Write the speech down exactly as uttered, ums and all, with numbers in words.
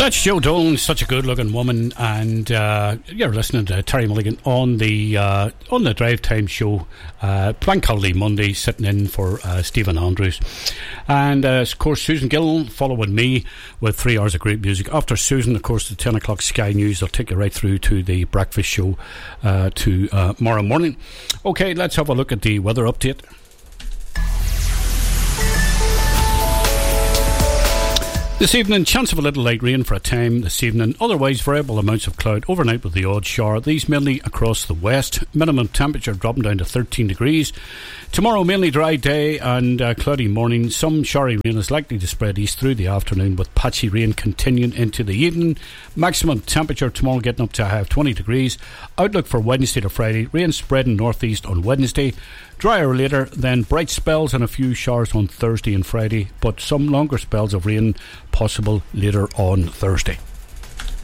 That's Joe Dolan, such a good-looking woman, and uh, you're listening to Terry Mulligan on the uh, on the Drive Time Show, uh, Bank Holiday Monday, sitting in for uh, Stephen Andrews, and uh, of course Susan Gillen following me with three hours of great music. After Susan, of course, the ten o'clock Sky News. They'll take you right through to the breakfast show uh, to uh, tomorrow morning. Okay, let's have a look at the weather update. This evening, chance of a little light rain for a time this evening. Otherwise, variable amounts of cloud overnight with the odd shower. These mainly across the west. Minimum temperature dropping down to thirteen degrees. Tomorrow, mainly dry day and uh, cloudy morning. Some showery rain is likely to spread east through the afternoon, with patchy rain continuing into the evening. Maximum temperature tomorrow getting up to a high of twenty degrees. Outlook for Wednesday to Friday. Rain spreading northeast on Wednesday. Drier later, then bright spells and a few showers on Thursday and Friday, but some longer spells of rain possible later on Thursday.